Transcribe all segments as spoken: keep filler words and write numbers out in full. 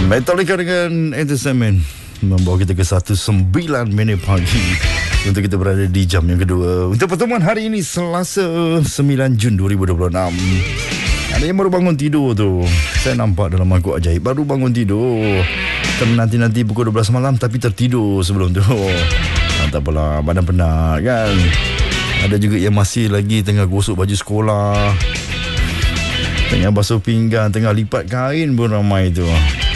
Metallica dengan Entertainment membawa kita ke satu sembilan minit pagi untuk kita berada di jam yang kedua untuk pertemuan hari ini, Selasa sembilan Jun dua ribu dua puluh enam. Ada yang baru bangun tidur tu, saya nampak dalam mangkuk ajaib, baru bangun tidur nanti-nanti pukul dua belas malam tapi tertidur sebelum tu. Nah, tak apalah, badan penat kan. Ada juga yang masih lagi tengah gosok baju sekolah, tengah basuh pinggan, tengah lipat kain pun ramai tu.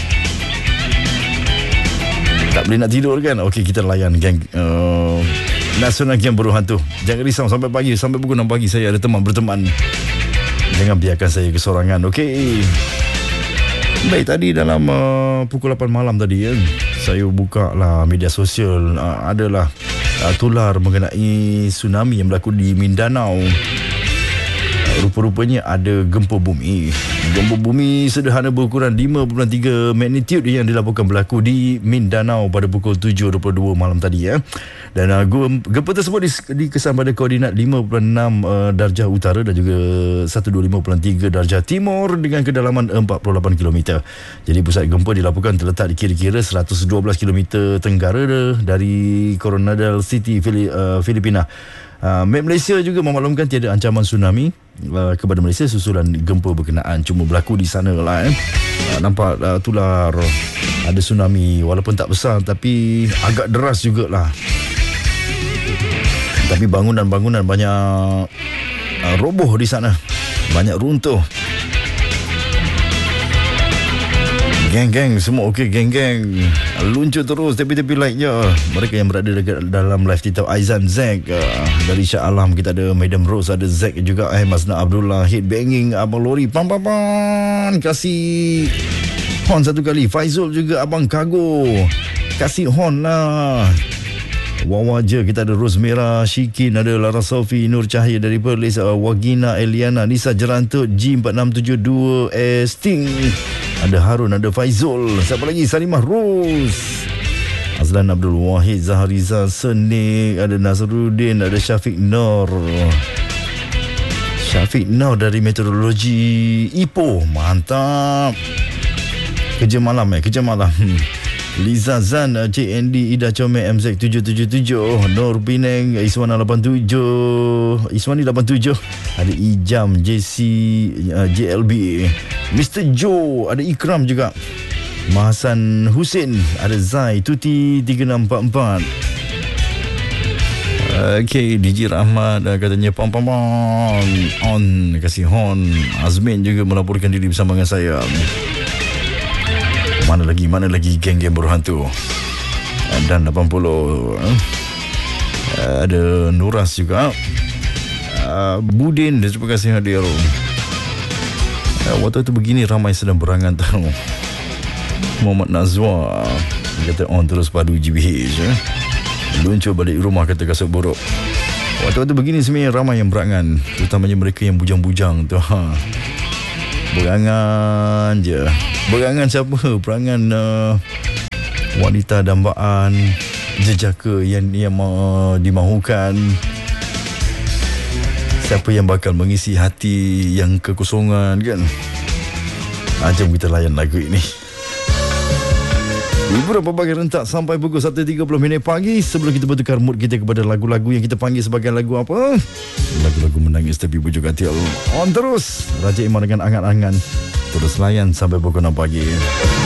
Tak boleh nak tidur kan? Okey, kita layan geng uh, Nasional Game Buruh Hantu. Jangan risau sampai pagi, sampai pukul enam pagi saya ada teman berteman. Jangan biarkan saya kesorangan, okey? Baik, tadi dalam uh, pukul lapan malam tadi ya, saya buka lah media sosial, uh, adalah uh, tular mengenai tsunami yang berlaku di Mindanao. Rupa-rupanya ada gempa bumi. Gempa bumi sederhana berukuran lima perpuluhan tiga magnitude yang dilaporkan berlaku di Mindanao pada pukul tujuh dua puluh dua malam tadi ya. Dan uh, gempa tersebut dikesan pada koordinat lima perpuluhan enam uh, darjah utara dan juga seratus dua puluh lima perpuluhan tiga darjah timur dengan kedalaman empat puluh lapan kilometer. Jadi pusat gempa dilaporkan terletak di kira-kira seratus dua belas kilometer tenggara dari Coronadal City, Filipina. Uh, Met Malaysia juga memaklumkan tiada ancaman tsunami uh, kepada Malaysia susulan gempa berkenaan. Cuma berlaku di sana lah eh. uh, Nampak uh, tular ada tsunami, walaupun tak besar tapi agak deras jugalah. Tapi bangunan-bangunan banyak uh, roboh di sana, banyak runtuh. Geng-geng semua okey, geng-geng luncur terus tepi-tepi like je. Mereka yang berada dekat dalam live kita, Aizan, Zack, uh, dari Shah Alam kita ada Madam Rose, ada Zack juga, eh Masna Abdullah, Hit Banging, Abang Lori, pam pam pam, kasih horn satu kali. Faizul juga, Abang Kago, kasih horn lah. Wawa je, kita ada Rose Merah, Shikin, ada Lara Sofi, Nur Cahaya dari Perlis, uh, Wagina, Eliana, Nisa Jerantut, G empat enam tujuh dua, eh, Sting, ada Harun, ada Faizul, siapa lagi, Salimah Rose, Azlan Abdul Wahid, Zahariza Senik, ada Nazruddin, ada Syafiq Nur, Syafiq Nur dari Meteorologi Ipoh, mantap. Kerja malam eh, kerja malam. Liza Zan, J N D, Ida Comel, M Z tujuh tujuh tujuh, Nur Bineng, Iswana lapan tujuh, Iswani lapan tujuh, ada Ijam, J C, uh, J L B, Mister Joe, ada Ikram juga, Mahasan Husin, ada Zai, Tuti tiga enam empat empat. Okay, D J Rahmat uh, katanya pam pam pam on, kasih horn. Azmin juga melaporkan diri bersama dengan saya. Mana lagi, mana lagi geng-geng Buruh Hantu. Dan lapan puluh uh, ada Nuras juga, uh, Budin, terima kasih hadir. uh, Waktu itu begini ramai sedang berangan tahu. Muhammad Nazwa kata on terus padu G B H eh. Luncur balik rumah kata kasut buruk. Waktu-waktu begini sebenarnya ramai yang berangan, terutamanya mereka yang bujang-bujang tu ha. Berangan je. Berangan siapa? Berangan uh, wanita dambaan, jejaka yang yang uh, dimahukan. Siapa yang bakal mengisi hati yang kekosongan kan? Ah, jom kita layan lagu ini. Hiburan pelbagai rentak sampai pukul satu tiga puluh minit pagi. Sebelum kita bertukar mood kita kepada lagu-lagu yang kita panggil sebagai lagu apa? Lagu-lagu menangis tapi bujuk hati. On terus Raja Iman dengan angan-angan. Terus layan sampai pukul enam pagi.